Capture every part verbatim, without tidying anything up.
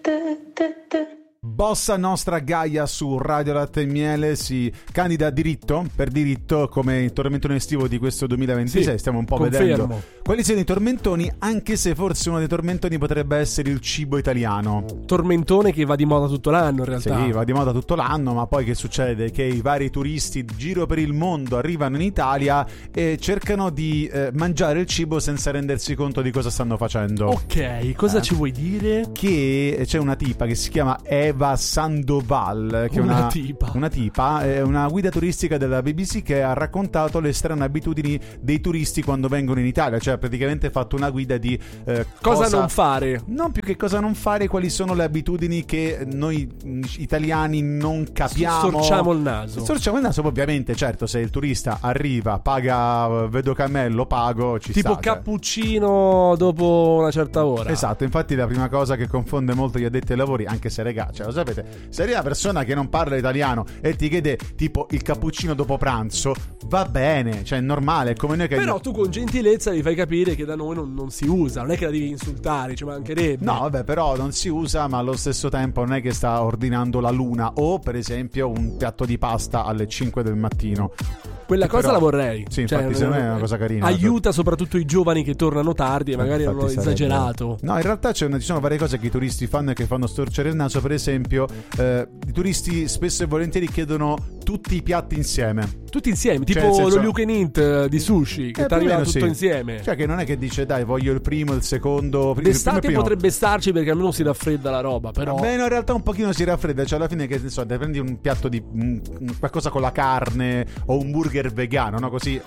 Bossa Nostra Gaia su Radio Latte e Miele si candida a diritto, per diritto, come il tormentone estivo di questo duemilaventisei. Sì, stiamo un po' confermo. vedendo quali siano i tormentoni, anche se forse uno dei tormentoni potrebbe essere il cibo italiano. Tormentone che va di moda tutto l'anno in realtà. Sì, va di moda tutto l'anno, ma poi che succede? Che i vari turisti giro per il mondo arrivano in Italia e cercano di eh, mangiare il cibo senza rendersi conto di cosa stanno facendo. Ok, cosa eh, ci vuoi dire? Che c'è una tipa che si chiama Eva Sandoval, che una è una tipa. Una tipa, è una guida turistica della B B C che ha raccontato le strane abitudini dei turisti quando vengono in Italia, cioè praticamente fatto una guida di eh, cosa, cosa non fare. Non più che cosa non fare, quali sono le abitudini che noi italiani non capiamo. Storciamo il naso. Storciamo il naso, ovviamente, certo, se il turista arriva, paga, vedo cammello, pago, ci tipo sta. Tipo cappuccino dopo una certa ora. Esatto, infatti la prima cosa che confonde molto gli addetti ai lavori, anche se regà, cioè lo sapete, se arriva una persona che non parla italiano e ti chiede tipo il cappuccino dopo pranzo, va bene, cioè è normale, è come noi che... Però tu con gentilezza gli fai capire che da noi non, non si usa, non è che la devi insultare, ci mancherebbe. No, vabbè, però non si usa, ma allo stesso tempo non è che sta ordinando la luna o per esempio un piatto di pasta alle cinque del mattino. Quella cosa però, la vorrei. Sì, infatti cioè, secondo me è una cosa carina. Aiuta soprattutto i giovani che tornano tardi e magari hanno esagerato. No, in realtà c'è una, ci sono varie cose che i turisti fanno e che fanno storcere il naso. Per esempio, eh, i turisti spesso e volentieri chiedono tutti i piatti insieme. Tutti insieme, tipo cioè, senso... lo you can eat di sushi, che eh, ti arriva tutto sì. insieme. Cioè che non è che dice dai voglio il primo, il secondo. D'estate il primo potrebbe starci perché almeno si raffredda la roba, però. Beh, no, in realtà un pochino si raffredda, cioè alla fine che ne so, prendi un piatto di un, qualcosa con la carne o un burger vegano, no? Così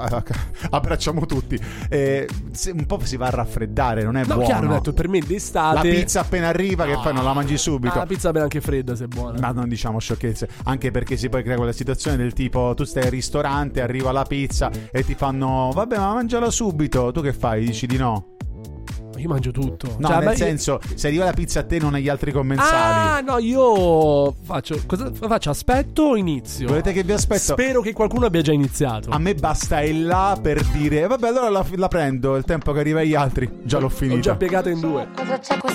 abbracciamo tutti. Eh, un po' si va a raffreddare, non è no, buono. Chiaro, ho detto, per me d'estate la pizza appena arriva, no, che fai, non la mangi subito. Ah, la pizza bene anche fredda se è buona. Ma non diciamo sciocchezze, anche perché si poi crea quella situazione del tipo tu stai al ristorante, arriva la pizza e ti fanno vabbè ma mangiala subito, tu che fai? Dici di no? Io mangio tutto. No, cioè, nel beh, senso, se arriva la pizza a te non agli altri commensali. Ah, no, io faccio cosa faccio? Aspetto o inizio? Volete che vi aspetto? Spero che qualcuno abbia già iniziato. A me basta è là per dire vabbè, allora la, la prendo, il tempo che arriva agli altri già l'ho finita. L'ho già piegata in due. Cosa c'è